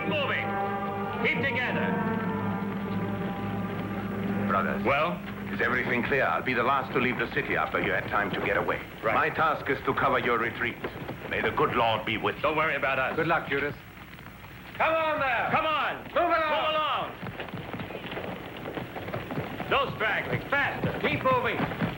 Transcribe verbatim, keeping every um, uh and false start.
Keep moving. Keep together. Brothers. Well? Is everything clear? I'll be the last to leave the city after you had time to get away. Right. My task is to cover your retreat. May the good Lord be with you. Don't worry about us. Good luck, Judas. Come on there. Come on. Move along. Move along. No straggling. Faster. Keep moving.